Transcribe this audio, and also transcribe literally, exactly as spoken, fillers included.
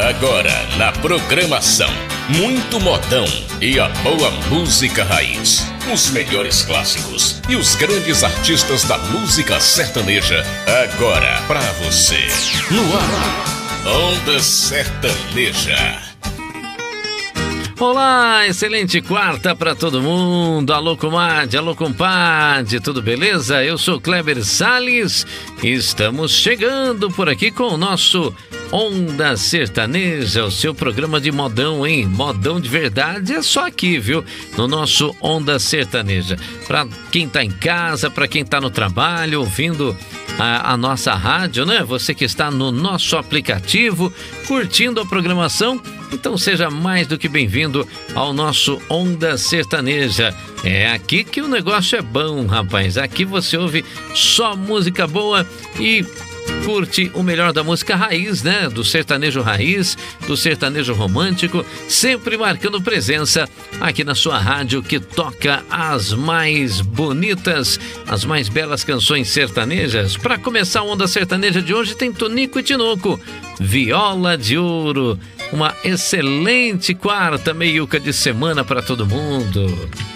Agora na programação, muito modão e a boa música raiz. Os melhores clássicos e os grandes artistas da música sertaneja. Agora pra você. No ar, Onda Sertaneja. Olá, excelente quarta para todo mundo. Alô, comadre, alô, compadre, tudo beleza? Eu sou Kleber Salles e estamos chegando por aqui com o nosso Onda Sertaneja, o seu programa de modão, hein? Modão de verdade é só aqui, viu? No nosso Onda Sertaneja. Para quem tá em casa, para quem tá no trabalho, ouvindo a, a nossa rádio, né? Você que está no nosso aplicativo, curtindo a programação, então seja mais do que bem-vindo ao nosso Onda Sertaneja. É aqui que o negócio é bom, rapaz. Aqui você ouve só música boa e curte o melhor da música raiz, né? Do sertanejo raiz, do sertanejo romântico, sempre marcando presença aqui na sua rádio que toca as mais bonitas, as mais belas canções sertanejas. Para começar a Onda Sertaneja de hoje tem Tonico e Tinoco, Viola de Ouro. Uma excelente quarta meiuca de semana para todo mundo.